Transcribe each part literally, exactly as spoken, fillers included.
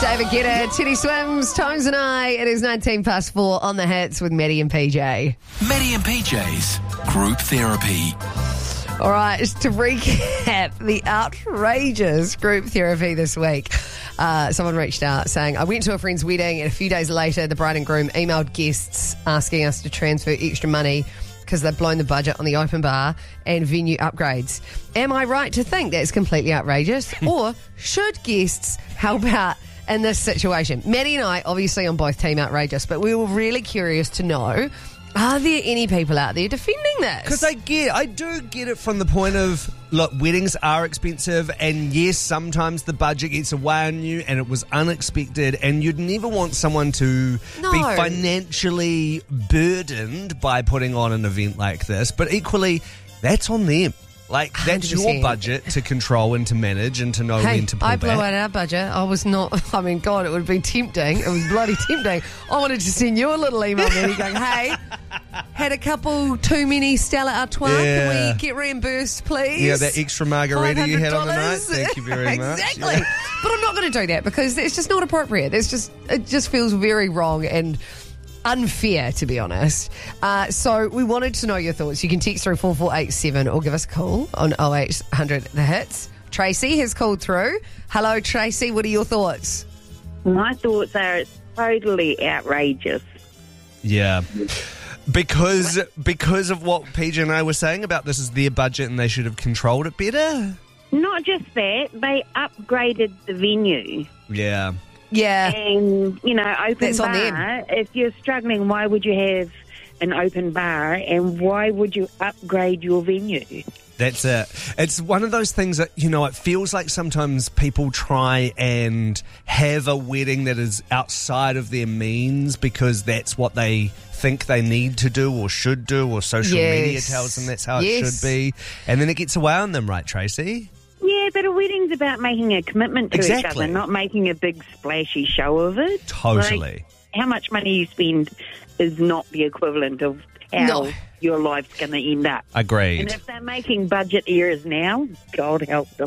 David Guetta, Teddy Swims, Tones and I. It is nineteen past four on the hits with Maddie and P J. Maddie and P J's Group Therapy. All right, just to recap the outrageous group therapy this week. Uh, someone reached out saying, I went to a friend's wedding and a few days later the bride and groom emailed guests asking us to transfer extra money because they've blown the budget on the open bar and venue upgrades. Am I right to think that's completely outrageous? Or should guests help out in this situation? Maddie and I, obviously on both team outrageous, but we were really curious to know, are there any people out there defending this? Because I get, I do get it from the point of, look, weddings are expensive, and yes, sometimes the budget gets away on you, and it was unexpected, and you'd never want someone to No. be financially burdened by putting on an event like this. But equally, that's on them. Like, that's one hundred your percent. budget to control and to manage and to know Hey, when to pull I blew back. out our budget. I was not, I mean, God, it would have been tempting. It was bloody tempting. I wanted to send you a little email, Maddie, going, hey, had a couple too many Stella Artois. Yeah. Can we get reimbursed, please? Yeah, that extra margarita you had on the night. five hundred dollars. Thank you very much. Exactly. Yeah. But I'm not going to do that because it's just not appropriate. It's just, it just feels very wrong and unfair, to be honest. Uh, so we wanted to know your thoughts. You can text through four four eight seven or give us a call on oh eight hundred the hits. Tracy has called through. Hello, Tracy. What are your thoughts? My thoughts are it's totally outrageous. Yeah. Because because of what P J and I were saying about this is their budget and they should have controlled it better. Not just that, they upgraded the venue. Yeah. Yeah. And, you know, open That's on bar, them. if you're struggling, why would you have an open bar and why would you upgrade your venue? That's it. It's one of those things that, you know, it feels like sometimes people try and have a wedding that is outside of their means because that's what they think they need to do or should do, or social Yes. media tells them that's how Yes. it should be. And then it gets away on them, right, Tracy? Yeah, but a wedding's about making a commitment to each Exactly. other, not making a big splashy show of it. Totally. Like, how much money you spend is not the equivalent of how No. your life's going to end up. Agreed. And if they're making budget errors now, God help them.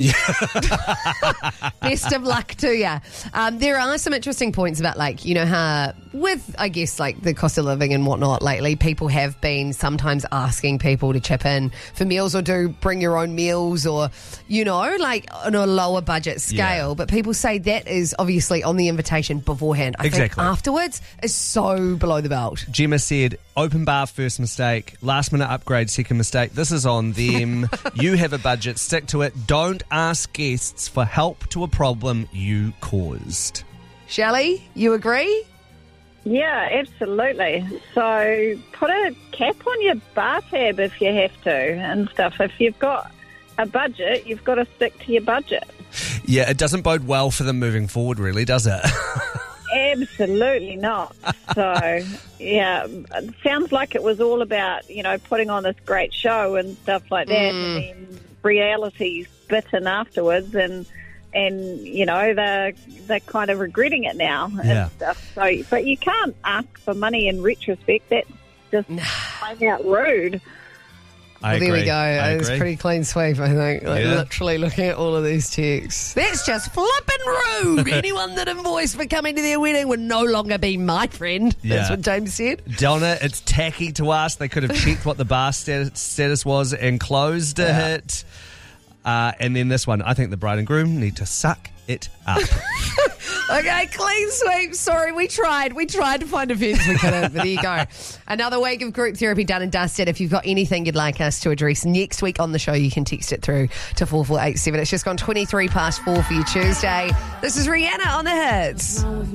Best of luck to you. Um, there are some interesting points about, like, you know, how with, I guess, like the cost of living and whatnot lately, people have been sometimes asking people to chip in for meals or do bring your own meals or, you know, like on a lower budget scale. Yeah. But people say that is obviously on the invitation beforehand. I Exactly. think afterwards is so below the belt. Gemma said, open bar first mistake, last minute upgrade second mistake. This is on them. You have a budget, stick to it. Don't ask guests for help to a problem you caused. Shelley, you agree? Yeah, absolutely. So put a cap on your bar tab if you have to and stuff. If you've got a budget, you've got to stick to your budget. Yeah, it doesn't bode well for them moving forward, really, does it? Absolutely not. So, yeah, it sounds like it was all about, you know, putting on this great show and stuff like that, and then reality's bitten afterwards, and and you know they're they're kind of regretting it now and Yeah. stuff. So, but you can't ask for money in retrospect. That's just plain out rude. I Well, there agree. we go. I It's agree. pretty clean sweep, I think. Like, Yeah. literally looking at all of these texts. That's just flippin' rude. Anyone that invoiced for coming to their wedding would no longer be my friend. That's Yeah. what James said. Donna, it's tacky to us. They could have checked what the bar status, status was and closed Yeah. it. Uh, and then this one, I think the bride and groom need to suck it up. Okay, clean sweep. Sorry, we tried. We tried to find a fence. We couldn't, but there you go. Another week of group therapy done and dusted. If you've got anything you'd like us to address next week on the show, you can text it through to four four eight seven. It's just gone twenty-three past four for your Tuesday. This is Rihanna on the hits.